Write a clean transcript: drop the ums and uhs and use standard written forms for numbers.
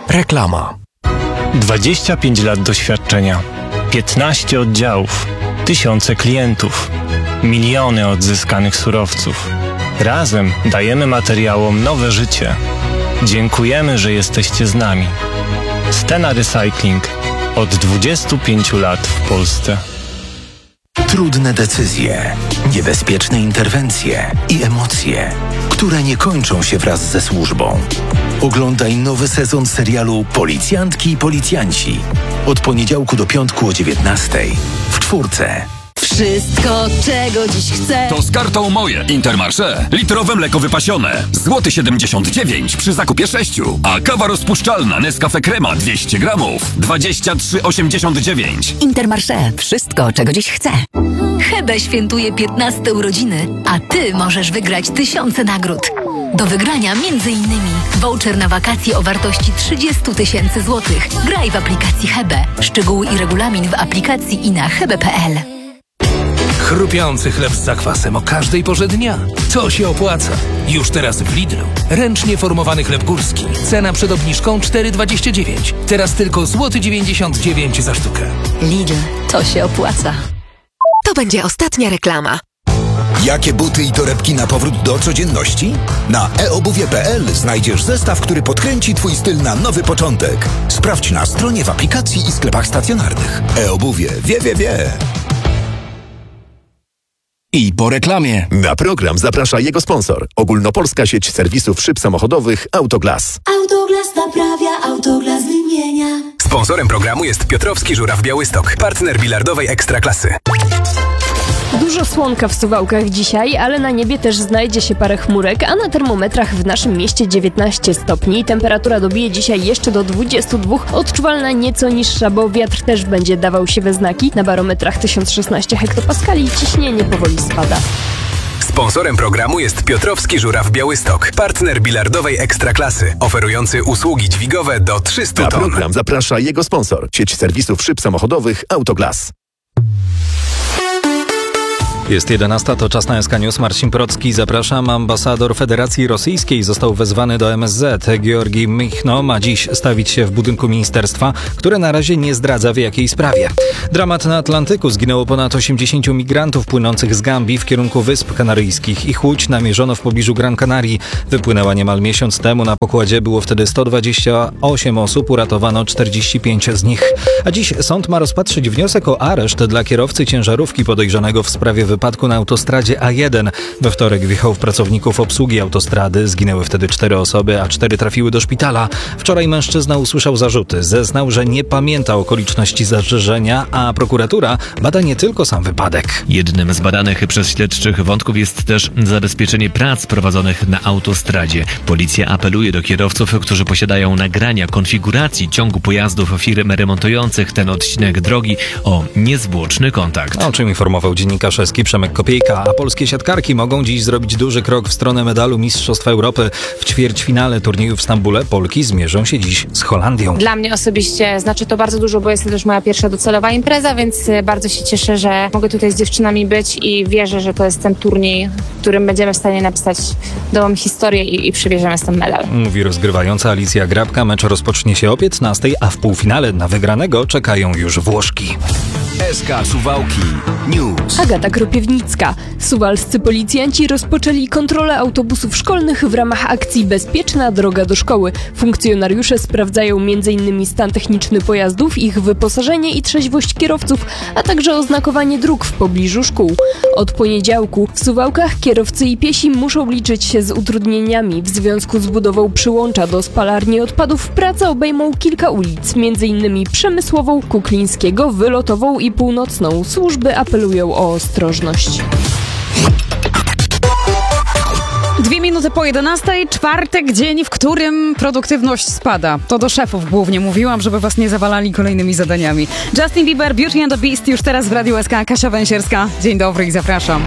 Reklama. 25 lat doświadczenia, 15 oddziałów, tysiące klientów, miliony odzyskanych surowców. Razem dajemy materiałom nowe życie. Dziękujemy, że jesteście z nami. Stena Recycling. Od 25 lat w Polsce. Trudne decyzje, niebezpieczne interwencje i emocje, które nie kończą się wraz ze służbą. Oglądaj nowy sezon serialu Policjantki i Policjanci. Od poniedziałku do piątku o 19:00 w 4. Wszystko, czego dziś chcę. To z kartą Moje Intermarché. Litrowe mleko wypasione. Złoty 79 przy zakupie 6. A kawa rozpuszczalna Nescafe Crema 200 gramów. 23,89. Intermarché. Wszystko, czego dziś chcę. Hebe świętuje 15 urodziny, a ty możesz wygrać tysiące nagród. Do wygrania m.in. voucher na wakacje o wartości 30 000 złotych. Graj w aplikacji Hebe. Szczegóły i regulamin w aplikacji i na hebe.pl. Chrupiący chleb z zakwasem o każdej porze dnia. To się opłaca. Już teraz w Lidlu. Ręcznie formowany chleb górski. Cena przed obniżką 4,29. Teraz tylko złoty 99 za sztukę. Lidl. To się opłaca. To będzie ostatnia reklama. Jakie buty i torebki na powrót do codzienności? Na eobuwie.pl znajdziesz zestaw, który podkręci Twój styl na nowy początek. Sprawdź na stronie, w aplikacji i sklepach stacjonarnych. eobuwie. Wie. I po reklamie. Na program zaprasza jego sponsor. Ogólnopolska sieć serwisów szyb samochodowych Autoglas. Autoglas naprawia, Autoglas wymienia. Sponsorem programu jest Piotrowski Żuraw Białystok, partner bilardowej Ekstraklasy. Dużo słonka w Suwałkach dzisiaj, ale na niebie też znajdzie się parę chmurek, a na termometrach w naszym mieście 19 stopni. Temperatura dobije dzisiaj jeszcze do 22, odczuwalna nieco niższa, bo wiatr też będzie dawał się we znaki. Na barometrach 1016 hektopaskali i ciśnienie powoli spada. Sponsorem programu jest Piotrowski Żuraw Białystok, partner bilardowej Ekstraklasy, oferujący usługi dźwigowe do 300 Na ton. program zaprasza jego sponsor. Sieć serwisów szyb samochodowych Autoglas. Jest 11, to czas na SK News. Marcin Procki, zapraszam. Ambasador Federacji Rosyjskiej został wezwany do MSZ. Georgi Michno ma dziś stawić się w budynku ministerstwa, które na razie nie zdradza, w jakiej sprawie. Dramat na Atlantyku. Zginęło ponad 80 migrantów płynących z Gambii w kierunku Wysp Kanaryjskich. Ich łódź namierzono w pobliżu Gran Canarii. Wypłynęła niemal miesiąc temu. Na pokładzie było wtedy 128 osób, uratowano 45 z nich. A dziś sąd ma rozpatrzyć wniosek o areszt dla kierowcy ciężarówki podejrzanego w sprawie wypadku na autostradzie A1. We wtorek wjechał w pracowników obsługi autostrady. Zginęły wtedy 4 osoby, a 4 trafiły do szpitala. Wczoraj mężczyzna usłyszał zarzuty. Zeznał, że nie pamięta okoliczności zdarzenia, a prokuratura bada nie tylko sam wypadek. Jednym z badanych przez śledczych wątków jest też zabezpieczenie prac prowadzonych na autostradzie. Policja apeluje do kierowców, którzy posiadają nagrania konfiguracji ciągu pojazdów firm remontujących ten odcinek drogi, o niezwłoczny kontakt. O czym informował dziennikarz Eski Przemek Kopiejka, a polskie siatkarki mogą dziś zrobić duży krok w stronę medalu Mistrzostw Europy. W ćwierćfinale turnieju w Stambule Polki zmierzą się dziś z Holandią. Dla mnie osobiście znaczy to bardzo dużo, bo jest to też moja pierwsza docelowa impreza, więc bardzo się cieszę, że mogę tutaj z dziewczynami być i wierzę, że to jest ten turniej, w którym będziemy w stanie napisać nową historię i przywieziemy ten medal. Mówi rozgrywająca Alicja Grabka. Mecz rozpocznie się o 15, a w półfinale na wygranego czekają już Włoszki. SK Suwałki News. Agata Kropiewnicka. Suwalscy policjanci rozpoczęli kontrolę autobusów szkolnych w ramach akcji Bezpieczna droga do szkoły. Funkcjonariusze sprawdzają m.in. stan techniczny pojazdów, ich wyposażenie i trzeźwość kierowców, a także oznakowanie dróg w pobliżu szkół. Od poniedziałku w Suwałkach kierowcy i piesi muszą liczyć się z utrudnieniami. W związku z budową przyłącza do spalarni odpadów prace obejmą kilka ulic, m.in. Przemysłową, Kuklińskiego, Wylotową i Północną. Służby apelują o ostrożność. 2 minuty po 11:00, czwartek, dzień, w którym produktywność spada. To do szefów głównie mówiłam, żeby was nie zawalali kolejnymi zadaniami. Justin Bieber, Beauty and the Beast już teraz w Radiu SK. Kasia Węsierska. Dzień dobry i zapraszam.